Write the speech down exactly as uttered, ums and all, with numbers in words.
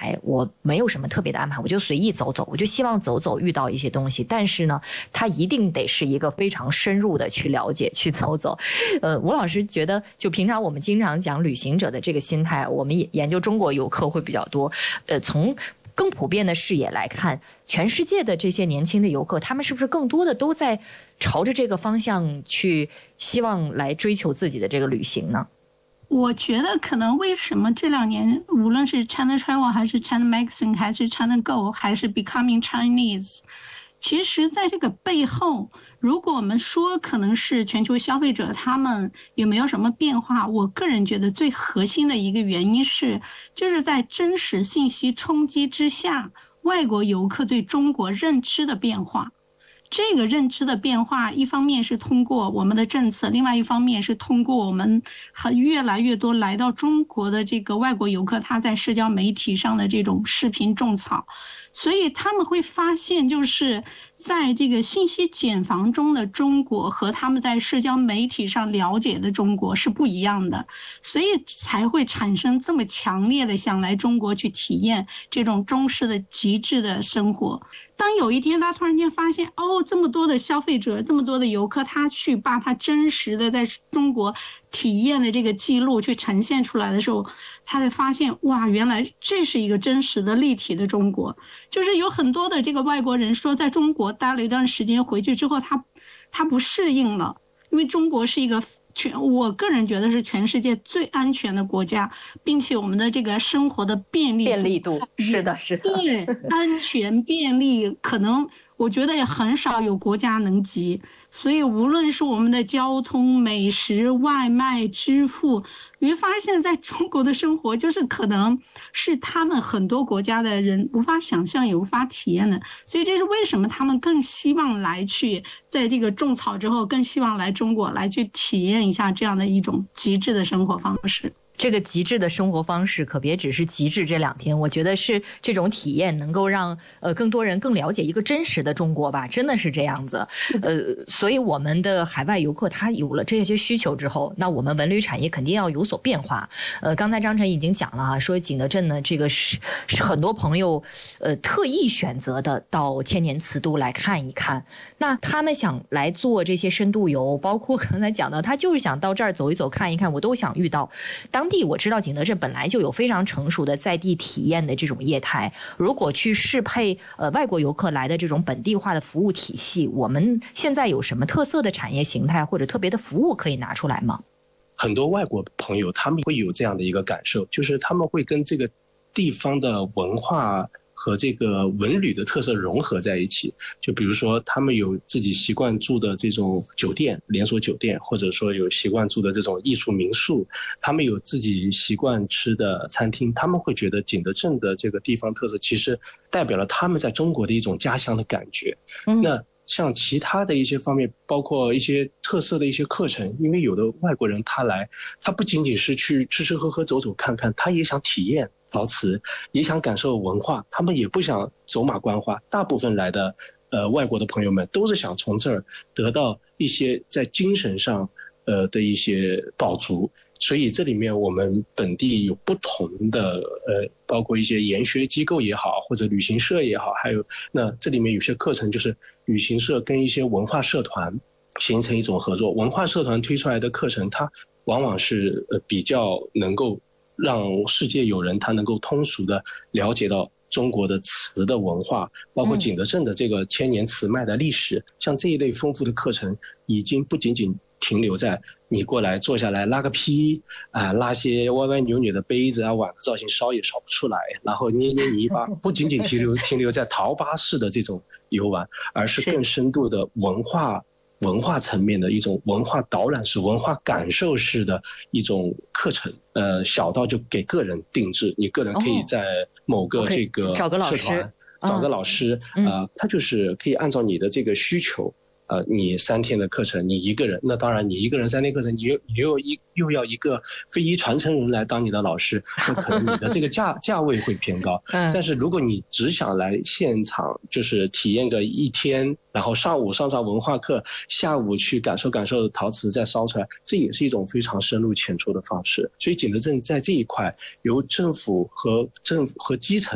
来我没有什么特别的安排，我就随意走走，我就希望走走遇到一些东西，但是呢它一定得是一个非常深入的去了解去走走。呃，吴老师觉得就平常我们经常讲旅行者的这个心态，我们研究中国游客会比较多，呃，从更普遍的视野来看，全世界的这些年轻的游客，他们是不是更多的都在朝着这个方向去希望来追求自己的这个旅行呢？ 我觉得可能为什么这两年无论是 China Travel 还是 China Magazine 还是 China Go 还是 Becoming Chinese， 其实在这个背后，如果我们说可能是全球消费者他们有没有什么变化，我个人觉得最核心的一个原因是就是在真实信息冲击之下，外国游客对中国认知的变化。这个认知的变化，一方面是通过我们的政策，另外一方面是通过我们很越来越多来到中国的这个外国游客，他在社交媒体上的这种视频种草，所以他们会发现，就是在这个信息茧房中的中国和他们在社交媒体上了解的中国是不一样的，所以才会产生这么强烈的想来中国去体验这种中式的极致的生活。当有一天他突然间发现，哦，这么多的消费者，这么多的游客，他去把他真实的在中国体验的这个记录去呈现出来的时候，他会发现，哇，原来这是一个真实的立体的中国。就是有很多的这个外国人说，在中国待了一段时间回去之后，他他不适应了，因为中国是一个全，我个人觉得是全世界最安全的国家，并且我们的这个生活的便利度便利度是的是的， 对，安全便利，可能我觉得也很少有国家能及。所以无论是我们的交通、美食、外卖、支付，你会发现在中国的生活就是可能是他们很多国家的人无法想象也无法体验的。所以这是为什么他们更希望来去在这个种草之后更希望来中国来去体验一下这样的一种极致的生活方式。 这个极致的生活方式可别只是极致这两天，我觉得是这种体验能够让呃更多人更了解一个真实的中国吧，真的是这样子。呃，所以我们的海外游客他有了这些需求之后，那我们文旅产业肯定要有所变化。呃，刚才张晨已经讲了啊，说景德镇呢，这个是是很多朋友呃特意选择的到千年瓷都来看一看。那他们想来做这些深度游，包括刚才讲的，他就是想到这儿走一走看一看，我都想遇到。当地我知道景德镇本来就有非常成熟的在地体验的这种业态，如果去适配呃外国游客来的这种本地化的服务体系，我们现在有什么特色的产业形态或者特别的服务可以拿出来吗？ 很多外国朋友他们会有这样的一个感受，就是他们会跟这个地方的文化和这个文旅的特色融合在一起。就比如说他们有自己习惯住的这种酒店，连锁酒店，或者说有习惯住的这种艺术民宿，他们有自己习惯吃的餐厅，他们会觉得景德镇的这个地方特色其实代表了他们在中国的一种家乡的感觉。嗯，那像其他的一些方面，包括一些特色的一些课程，因为有的外国人他来，他不仅仅是去吃吃喝喝走走看看，他也想体验陶瓷，也想感受文化，他们也不想走马观花。大部分来的呃外国的朋友们都是想从这儿得到一些在精神上呃的一些饱足。所以这里面我们本地有不同的呃，包括一些研学机构也好，或者旅行社也好，还有那这里面有些课程就是旅行社跟一些文化社团形成一种合作，文化社团推出来的课程，它往往是呃比较能够让世界友人他能够通俗的了解到中国的瓷的文化，包括景德镇的这个千年瓷脉的历史、嗯、像这一类丰富的课程已经不仅仅停留在你过来坐下来拉个坯啊、呃，拉些歪歪扭扭的杯子啊，碗的造型烧也烧不出来，然后捏捏泥巴，不仅仅停留停留在陶巴式的这种游玩，而是更深度的文化文化层面的一种文化导览式、文化感受式的一种课程。呃，小到就给个人定制，你个人可以在某个这个社团、哦、找个老师，找个老师， 嗯、 呃，他就是可以按照你的这个需求。呃，你三天的课程，你一个人，那当然，你一个人三天课程，你又你又一又要一个非遗传承人来当你的老师，那可能你的这个价价位会偏高。嗯，但是如果你只想来现场，就是体验个一天，然后上午上上文化课，下午去感受感受陶瓷再烧出来，这也是一种非常深入浅出的方式。所以景德镇在这一块，由政府和政府和基层